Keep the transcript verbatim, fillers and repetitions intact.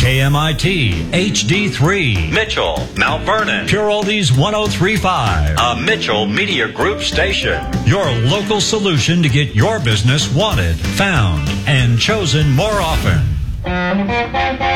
K M I T, H D three, Mitchell, Mount Vernon, Pure Oldies one oh three point five, a Mitchell Media Group station. Your local solution to get your business wanted, found, and chosen more often.